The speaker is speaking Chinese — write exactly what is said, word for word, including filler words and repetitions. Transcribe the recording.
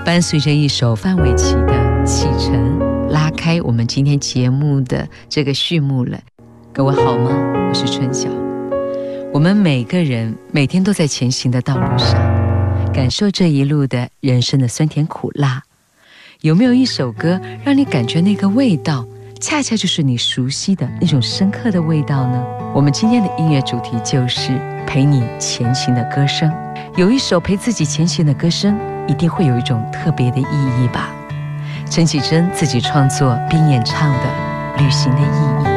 伴随着一首范玮琪的《启程》，拉开我们今天节目的这个序幕了。各位好吗？我是春晓。我们每个人每天都在前行的道路上，感受这一路的人生的酸甜苦辣。有没有一首歌让你感觉那个味道恰恰就是你熟悉的那种深刻的味道呢？我们今天的音乐主题就是陪你前行的歌声。有一首陪自己前行的歌声，一定会有一种特别的意义吧。陈绮贞自己创作并演唱的《旅行的意义》。